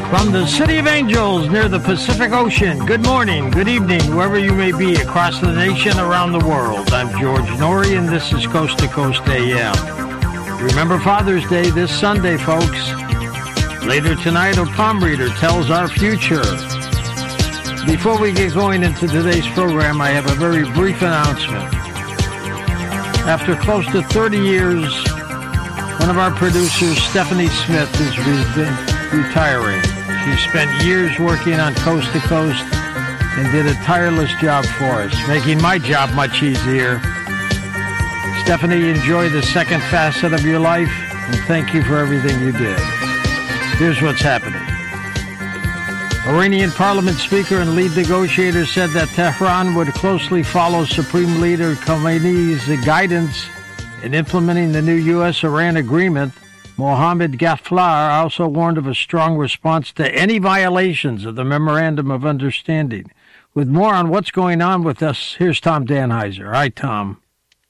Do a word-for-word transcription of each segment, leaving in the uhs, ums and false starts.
From the City of Angels near the Pacific Ocean, good morning, good evening, wherever you may be across the nation, around the world. I'm George Norrie, and this is Coast to Coast A M. Remember Father's Day this Sunday, folks. Later tonight, a palm reader tells our future. Before we get going into today's program, I have a very brief announcement. After close to thirty years, one of our producers, Stephanie Smith, is re- retiring. She spent years working on Coast to Coast and did a tireless job for us, making my job much easier. Stephanie, enjoy the second facet of your life, and thank you for everything you did. Here's what's happening. Iranian parliament speaker and lead negotiator said that Tehran would closely follow Supreme Leader Khamenei's guidance in implementing the new U S Iran agreement. Mohammad Gaflar also warned of a strong response to any violations of the Memorandum of Understanding. With more on what's going on with us, here's Tom Danheiser. Hi, Tom.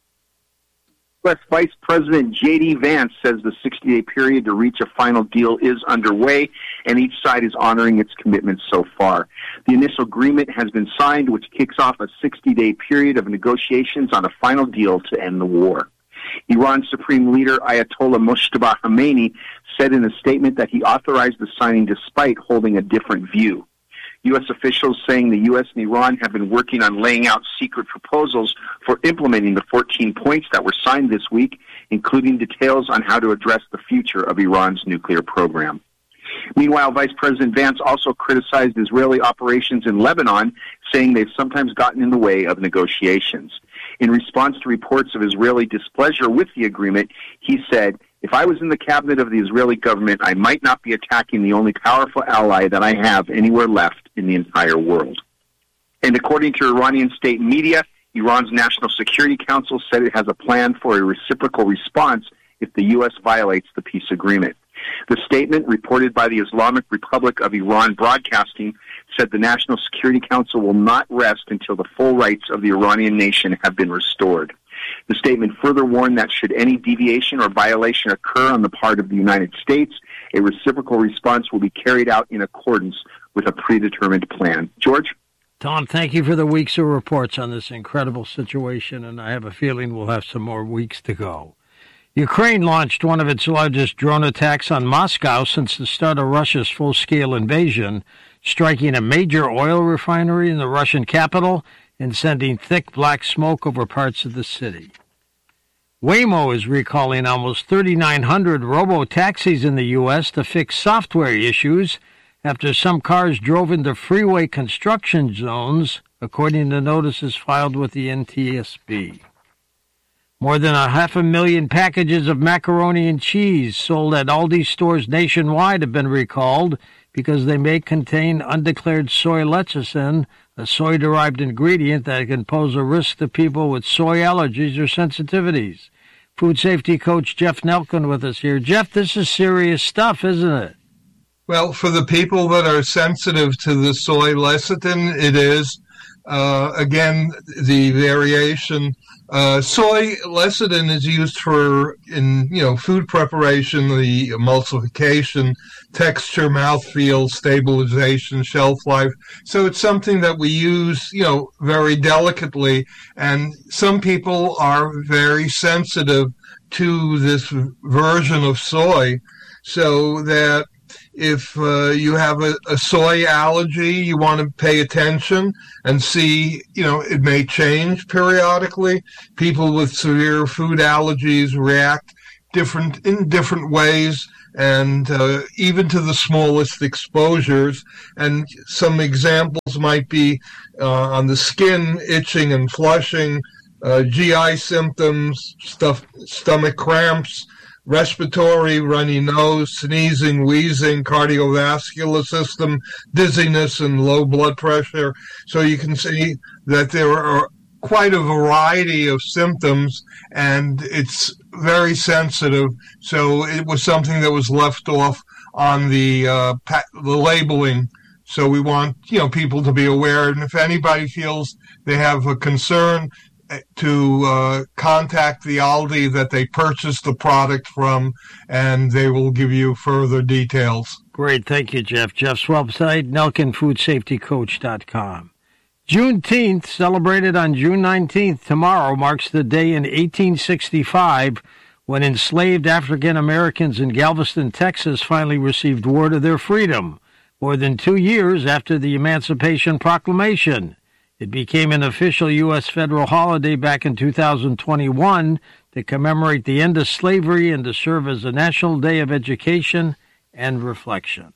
U S Vice President J D. Vance says the sixty-day period to reach a final deal is underway, and each side is honoring its commitments so far. The initial agreement has been signed, which kicks off a sixty-day period of negotiations on a final deal to end the war. Iran's Supreme Leader Ayatollah Mojtaba Khamenei said in a statement that he authorized the signing despite holding a different view. U S officials saying the U S and Iran have been working on laying out secret proposals for implementing the fourteen points that were signed this week, including details on how to address the future of Iran's nuclear program. Meanwhile, Vice President Vance also criticized Israeli operations in Lebanon, saying they've sometimes gotten in the way of negotiations. In response to reports of Israeli displeasure with the agreement, he said, "If I was in the cabinet of the Israeli government, I might not be attacking the only powerful ally that I have anywhere left in the entire world." And according to Iranian state media, Iran's National Security Council said it has a plan for a reciprocal response if the U S violates the peace agreement. The statement, reported by the Islamic Republic of Iran Broadcasting, said the National Security Council will not rest until the full rights of the Iranian nation have been restored. The statement further warned that should any deviation or violation occur on the part of the United States, a reciprocal response will be carried out in accordance with a predetermined plan. George? Tom, thank you for the weeks of reports on this incredible situation, and I have a feeling we'll have some more weeks to go. Ukraine launched one of its largest drone attacks on Moscow since the start of Russia's full-scale invasion, striking a major oil refinery in the Russian capital and sending thick black smoke over parts of the city. Waymo is recalling almost thirty-nine hundred robo-taxis in the U S to fix software issues after some cars drove into freeway construction zones, according to notices filed with the N T S B. More than a half a million packages of macaroni and cheese sold at Aldi stores nationwide have been recalled because they may contain undeclared soy lecithin, a soy-derived ingredient that can pose a risk to people with soy allergies or sensitivities. Food safety coach Jeff Nelkin with us here. Jeff, this is serious stuff, isn't it? Well, for the people that are sensitive to the soy lecithin, it is. Uh, again, the variation. Uh, soy lecithin is used for, in, you know, food preparation, the emulsification, texture, mouthfeel, stabilization, shelf life. So it's something that we use, you know, very delicately. And some people are very sensitive to this version of soy, so that if uh, you have a, a soy allergy, you want to pay attention and see, you know, it may change periodically. People with severe food allergies react different in different ways, and uh, even to the smallest exposures. And some examples might be uh, on the skin, itching and flushing, uh, G I symptoms, stuff, stomach cramps, respiratory, runny nose, sneezing, wheezing, cardiovascular system, dizziness, and low blood pressure. So you can see that there are quite a variety of symptoms, and it's very sensitive. So it was something that was left off on the uh, pa- the labeling. So we want, you know, people to be aware, and if anybody feels they have a concern, to uh, contact the Aldi that they purchased the product from, and they will give you further details. Great. Thank you, Jeff. Jeff's website, nelkin food safety coach dot com. Juneteenth, celebrated on June nineteenth, tomorrow, marks the day in eighteen sixty-five when enslaved African Americans in Galveston, Texas, finally received word of their freedom, more than two years after the Emancipation Proclamation. It became an official U S federal holiday back in two thousand twenty-one to commemorate the end of slavery and to serve as a national day of education and reflection.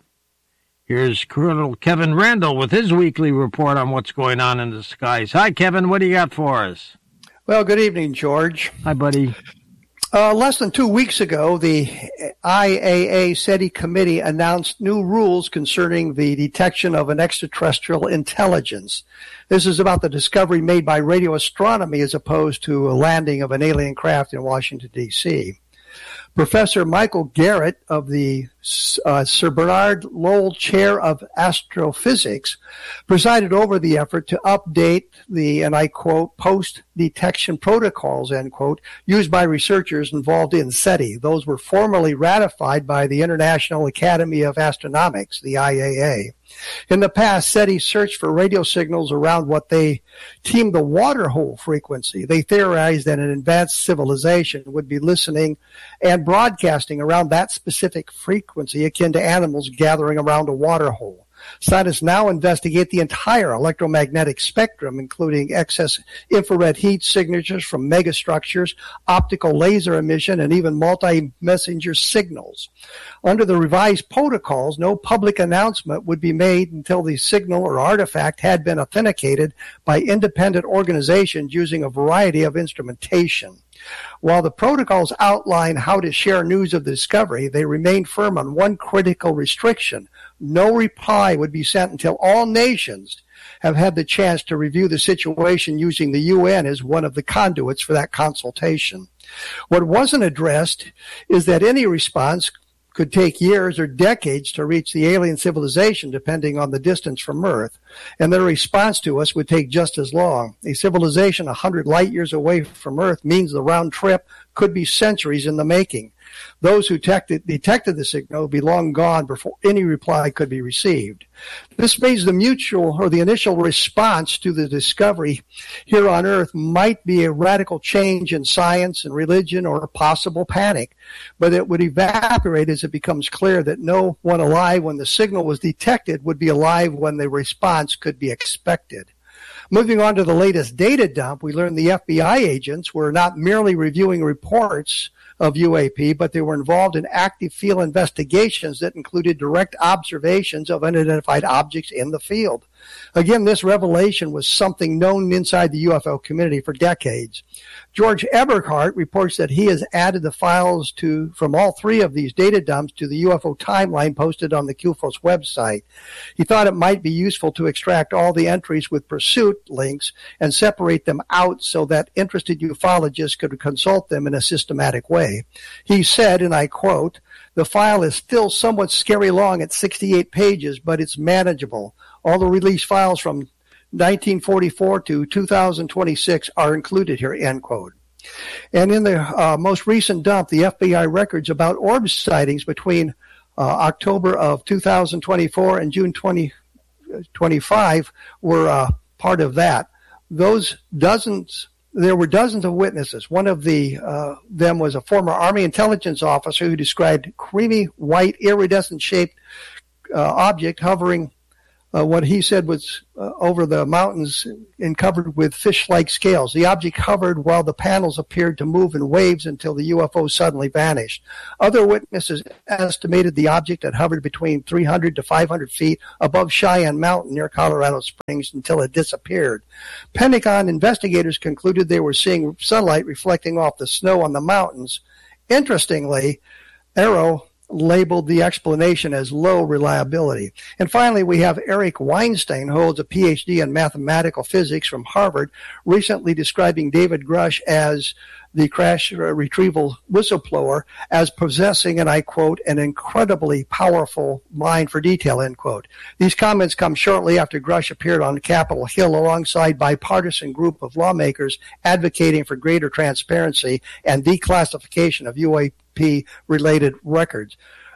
Here's Colonel Kevin Randall with his weekly report on what's going on in the skies. Hi, Kevin. What do you got for us? Well, good evening, George. Hi, buddy. Uh, less than two weeks ago, the I A A SETI committee announced new rules concerning the detection of an extraterrestrial intelligence. This is about the discovery made by radio astronomy as opposed to a landing of an alien craft in Washington, D C Professor Michael Garrett of the uh, Sir Bernard Lowell Chair of Astrophysics presided over the effort to update the, and I quote, post-detection protocols, end quote, used by researchers involved in SETI. Those were formally ratified by the International Academy of Astronomics, the I A A. In the past, SETI searched for radio signals around what they deemed the water hole frequency. They theorized that an advanced civilization would be listening and broadcasting around that specific frequency, akin to animals gathering around a water hole. Scientists now investigate the entire electromagnetic spectrum, including excess infrared heat signatures from megastructures, optical laser emission, and even multi-messenger signals. Under the revised protocols, no public announcement would be made until the signal or artifact had been authenticated by independent organizations using a variety of instrumentation. While the protocols outline how to share news of the discovery, they remain firm on one critical restriction. No reply would be sent until all nations have had the chance to review the situation using the U N as one of the conduits for that consultation. What wasn't addressed is that any response could take years or decades to reach the alien civilization, depending on the distance from Earth, and their response to us would take just as long. A civilization one hundred light years away from Earth means the round trip could be centuries in the making. Those who detected, detected the signal would be long gone before any reply could be received. This means the mutual or the initial response to the discovery here on Earth might be a radical change in science and religion or a possible panic, but it would evaporate as it becomes clear that no one alive when the signal was detected would be alive when the response could be expected. Moving on to the latest data dump, we learned the F B I agents were not merely reviewing reports of U A P, but they were involved in active field investigations that included direct observations of unidentified objects in the field. Again, this revelation was something known inside the U F O community for decades. George Eberhardt reports that he has added the files to from all three of these data dumps to the U F O timeline posted on the Q F O S website. He thought it might be useful to extract all the entries with pursuit links and separate them out so that interested ufologists could consult them in a systematic way. He said, and I quote, "The file is still somewhat scary long at sixty-eight pages, but it's manageable. All the release files from nineteen forty-four to two thousand twenty-six are included here," end quote. And in the uh, most recent dump, the F B I records about orb sightings between uh, October of two thousand twenty-four and June twenty twenty-five were uh, part of that. Those dozens, there were dozens of witnesses. One of the uh, them was a former Army intelligence officer who described creamy white iridescent-shaped uh, object hovering Uh, what he said was uh, over the mountains and covered with fish-like scales. The object hovered while the panels appeared to move in waves until the U F O suddenly vanished. Other witnesses estimated the object had hovered between three hundred to five hundred feet above Cheyenne Mountain near Colorado Springs until it disappeared. Pentagon investigators concluded they were seeing sunlight reflecting off the snow on the mountains. Interestingly, Arrow labeled the explanation as low reliability. And finally, we have Eric Weinstein, who holds a P H D in mathematical physics from Harvard, recently describing David Grush as the crash retrieval whistleblower as possessing, and I quote, an incredibly powerful mind for detail, end quote. These comments come shortly after Grush appeared on Capitol Hill alongside a bipartisan group of lawmakers advocating for greater transparency and declassification of U A P-related records.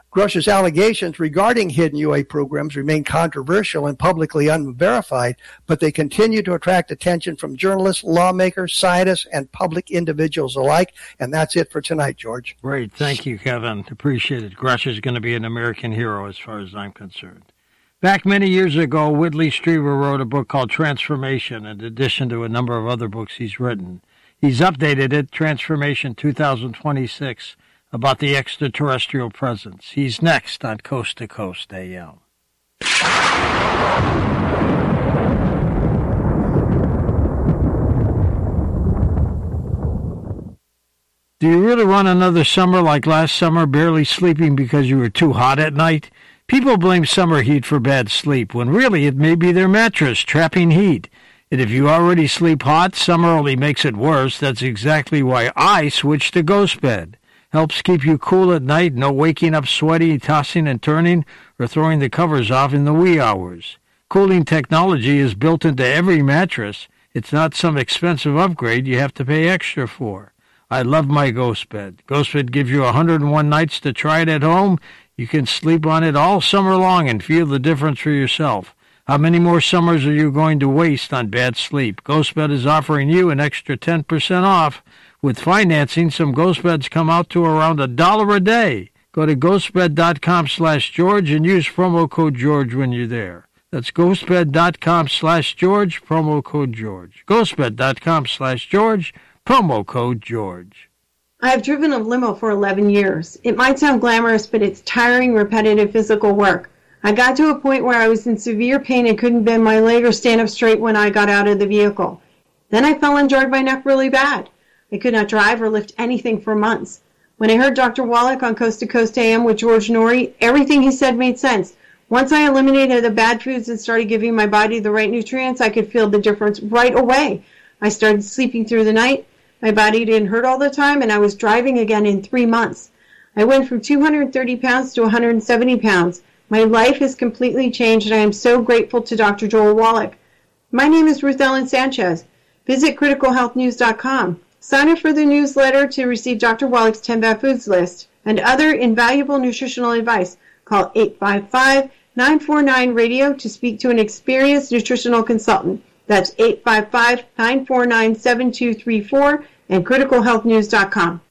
Grush's allegations regarding hidden U A programs remain controversial and publicly unverified, but they continue to attract attention from journalists, lawmakers, scientists, and public individuals alike. And that's it for tonight, George. Great. Thank you, Kevin. Appreciate it. Grush is going to be an American hero as far as I'm concerned. Back many years ago, Whitley Strieber wrote a book called Transformation, in addition to a number of other books he's written. He's updated it, Transformation twenty twenty-six, about the extraterrestrial presence. He's next on Coast to Coast A M. Do you really want another summer like last summer, barely sleeping because you were too hot at night? People blame summer heat for bad sleep, when really it may be their mattress trapping heat. And if you already sleep hot, summer only makes it worse. That's exactly why I switched to Ghost Bed. Helps keep you cool at night, no waking up sweaty, tossing and turning, or throwing the covers off in the wee hours. Cooling technology is built into every mattress. It's not some expensive upgrade you have to pay extra for. I love my Ghost Bed. Ghost Bed gives you one hundred one nights to try it at home. You can sleep on it all summer long and feel the difference for yourself. How many more summers are you going to waste on bad sleep? Ghost Bed is offering you an extra ten percent off. With financing, some Ghost Beds come out to around a dollar a day. Go to ghostbed.com slash George and use promo code George when you're there. That's ghostbed.com slash George, promo code George. ghostbed.com slash George, promo code George. I've driven a limo for eleven years. It might sound glamorous, but it's tiring, repetitive physical work. I got to a point where I was in severe pain and couldn't bend my leg or stand up straight when I got out of the vehicle. Then I fell and jarred my neck really bad. I could not drive or lift anything for months. When I heard Doctor Wallach on Coast to Coast A M with George Norrie, everything he said made sense. Once I eliminated the bad foods and started giving my body the right nutrients, I could feel the difference right away. I started sleeping through the night. My body didn't hurt all the time, and I was driving again in three months. I went from two hundred thirty pounds to one hundred seventy pounds. My life has completely changed, and I am so grateful to Doctor Joel Wallach. My name is Ruth Ellen Sanchez. Visit critical health news dot com. Sign up for the newsletter to receive Doctor Wallach's ten Bad Foods list and other invaluable nutritional advice. Call eight five five, nine four nine, radio to speak to an experienced nutritional consultant. That's eight five five, nine four nine, seven two three four and critical health news dot com.